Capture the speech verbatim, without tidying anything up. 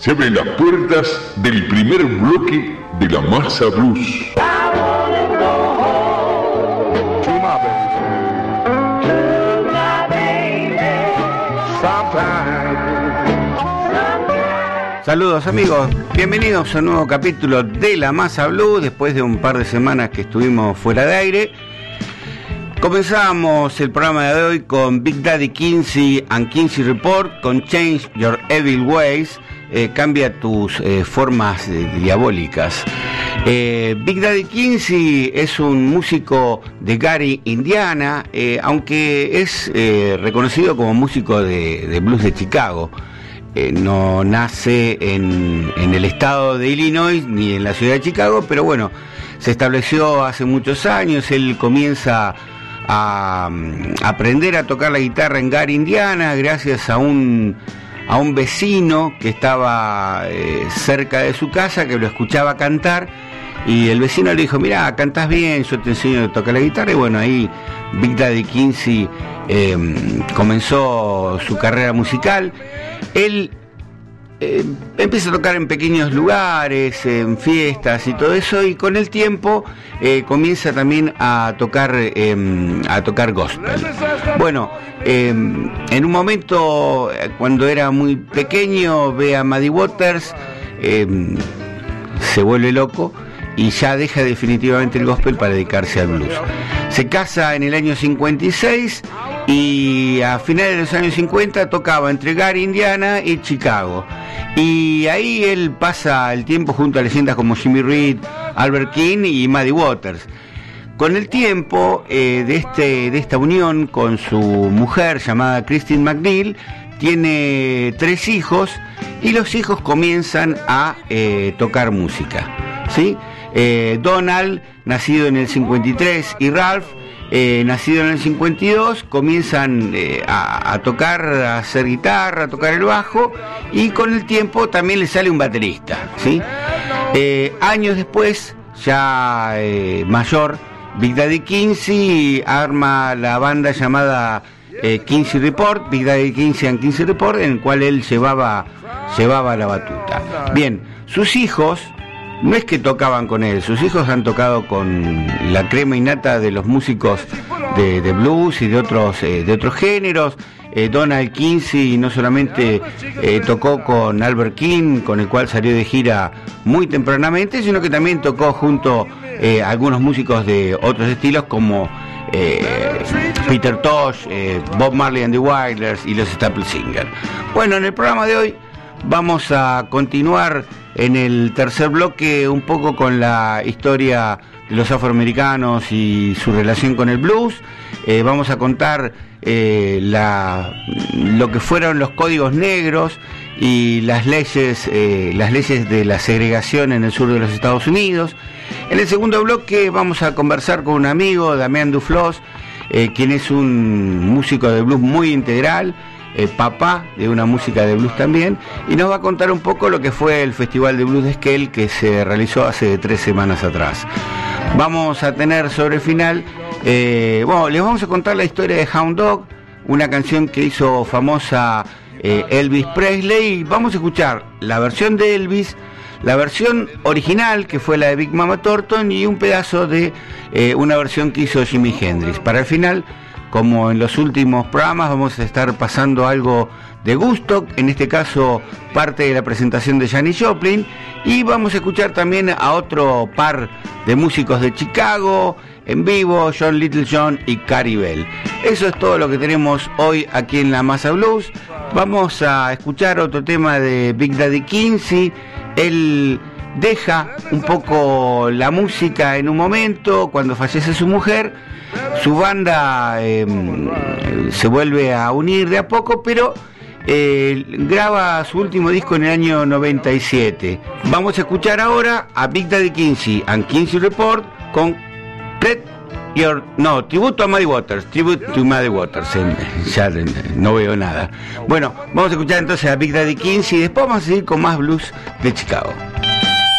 Se abren las puertas del primer bloque de la Masa Blues. Saludos amigos, bienvenidos a un nuevo capítulo de La Masa Blues. Después de un par de semanas que estuvimos fuera de aire, comenzamos el programa de hoy con Big Daddy Kinsey and Kinsey Report, con Change Your Evil Ways, eh, cambia tus eh, formas eh, diabólicas. Eh, Big Daddy Kinsey es un músico de Gary, Indiana, eh, aunque es eh, reconocido como músico de, de blues de Chicago. Eh, no nace en, en el estado de Illinois ni en la ciudad de Chicago, pero bueno, se estableció hace muchos años. Él comienza a, a aprender a tocar la guitarra en Gary, Indiana, gracias a un, a un vecino que estaba eh, cerca de su casa, que lo escuchaba cantar, y el vecino le dijo: mirá, cantás bien, yo te enseño a tocar la guitarra. Y bueno, ahí Big Daddy Kinsey eh, comenzó su carrera musical. Él eh, empieza a tocar en pequeños lugares, en fiestas y todo eso, y con el tiempo eh, comienza también a tocar eh, a tocar gospel. Bueno, eh, en un momento, cuando era muy pequeño, ve a Muddy Waters, eh, se vuelve loco y ya deja definitivamente el gospel para dedicarse al blues. Se casa en el año cincuenta y seis y a finales de los años cincuenta tocaba entre Gary, Indiana y Chicago. Y ahí él pasa el tiempo junto a leyendas como Jimmy Reed, Albert King y Muddy Waters. Con el tiempo eh, de, este, de esta unión con su mujer llamada Christine McNeil, tiene tres hijos y los hijos comienzan a eh, tocar música, ¿sí? Eh, Donald, nacido en el cincuenta y tres, y Ralph, eh, nacido en el cincuenta y dos, comienzan eh, a, a tocar, a hacer guitarra, a tocar el bajo, y con el tiempo también le sale un baterista, ¿sí? Eh, años después, ya eh, mayor, Big Daddy Kinsey arma la banda llamada eh, Kinsey Report, Big Daddy Kinsey and Kinsey Report, en el cual él llevaba, llevaba la batuta. Bien, sus hijos no es que tocaban con él, sus hijos han tocado con la crema innata de los músicos de, de blues y de otros eh, de otros géneros. eh, Donald Kinsey no solamente eh, tocó con Albert King, con el cual salió de gira muy tempranamente, sino que también tocó junto eh, a algunos músicos de otros estilos como eh, Peter Tosh, eh, Bob Marley and the Wailers y los Staple Singers. Bueno, en el programa de hoy vamos a continuar en el tercer bloque un poco con la historia de los afroamericanos y su relación con el blues. Eh, vamos a contar eh, la, lo que fueron los códigos negros y las leyes, eh, las leyes de la segregación en el sur de los Estados Unidos. En el segundo bloque vamos a conversar con un amigo, Damián Duflos, eh, quien es un músico de blues muy integral, Eh, papá de una música de blues también, y nos va a contar un poco lo que fue el Festival de Blues de Esquel, que se realizó hace tres semanas atrás. Vamos a tener sobre el final, eh, bueno, les vamos a contar la historia de Hound Dog, una canción que hizo famosa eh, Elvis Presley, y vamos a escuchar la versión de Elvis, la versión original, que fue la de Big Mama Thornton, y un pedazo de eh, una versión que hizo Jimi Hendrix. Para el final, como en los últimos programas, vamos a estar pasando algo de gusto, en este caso parte de la presentación de Janis Joplin, y vamos a escuchar también a otro par de músicos de Chicago en vivo, John Littlejohn y Carey Bell. Eso es todo lo que tenemos hoy aquí en La Masa Blues. Vamos a escuchar otro tema de Big Daddy Kinsey. Él deja un poco la música en un momento cuando fallece su mujer. Su banda eh, se vuelve a unir de a poco, pero eh, graba su último disco en el año noventa y siete. Vamos a escuchar ahora a Big Daddy Kinsey and Kinsey Report con Let Your... No, tributo a Muddy Waters, Tribute to Muddy Waters. Eh, ya eh, no veo nada. Bueno, vamos a escuchar entonces a Big Daddy Kinsey y después vamos a seguir con más blues de Chicago.